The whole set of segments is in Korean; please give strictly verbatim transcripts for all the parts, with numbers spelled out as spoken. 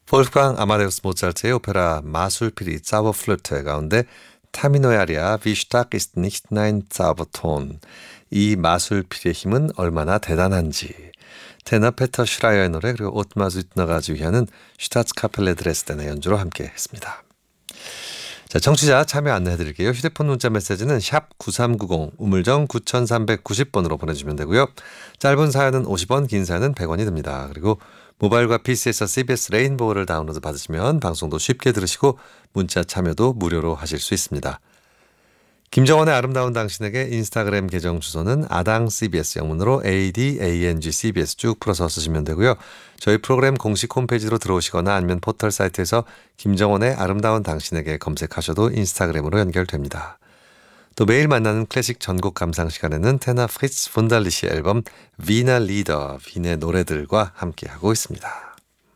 볼프강 아마데우스 모차르트의 오페라 마술피리 자버플루트 가운데 타미노야리아 Wie stark ist nicht mein Zauberton, 이 마술피리의 힘은 얼마나 대단한지, 테너 페터 슈라이어의 노래 그리고 오트마 즈위트너가 지휘하는 슈타츠카펠레 드레스덴의 연주로 함께 했습니다. 자, 청취자 참여 안내해드릴게요. 휴대폰 문자 메시지는 샵 구삼구공 우물정 구삼구공 번으로 보내주시면 되고요. 짧은 사연은 오십 원, 긴 사연은 백 원이 듭니다. 그리고 모바일과 피시에서 씨비에스 레인보우를 다운로드 받으시면 방송도 쉽게 들으시고 문자 참여도 무료로 하실 수 있습니다. 김정원의 아름다운 당신에게 인스타그램 계정 주소는 아당 씨비에스 영문으로 에이디에이엔지 씨비에스 쭉 풀어서 쓰시면 되고요. 저희 프로그램 공식 홈페이지로 들어오시거나 아니면 포털 사이트에서 김정원의 아름다운 당신에게 검색하셔도 인스타그램으로 연결됩니다. 또 매일 만나는 클래식 전곡 감상 시간에는 테너 프리츠 분달리시 앨범 위너 리더, 윈의 노래들과 함께하고 있습니다.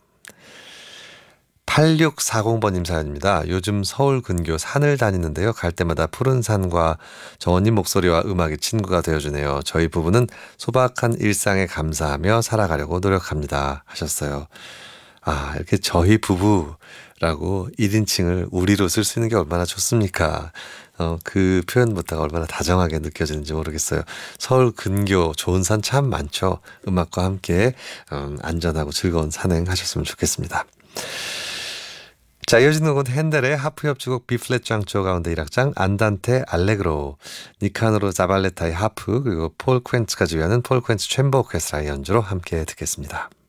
팔육사공 번님 사연입니다. 요즘 서울 근교 산을 다니는데요. 갈 때마다 푸른 산과 정원님 목소리와 음악이 친구가 되어주네요. 저희 부부는 소박한 일상에 감사하며 살아가려고 노력합니다. 하셨어요. 아, 이렇게 저희 부부라고 일 인칭을 우리로 쓸 수 있는 게 얼마나 좋습니까? 어, 그 표현부터가 얼마나 다정하게 느껴지는지 모르겠어요. 서울 근교 좋은 산 참 많죠. 음악과 함께 음, 안전하고 즐거운 산행 하셨으면 좋겠습니다. 자, 이어지는 곡은 핸델의 하프 협주곡 B플랫 장조 가운데 일 악장 안단테 알레그로, 니카노로 자발레타의 하프, 그리고 폴 퀸츠가 지휘하는 폴 퀸츠 챔버 오케스트라의 연주로 함께 듣겠습니다.